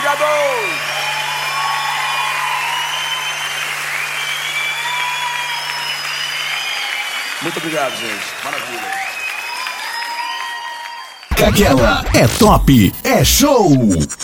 obrigado! Muito obrigado, gente. Maravilha. Aquela é top, é show.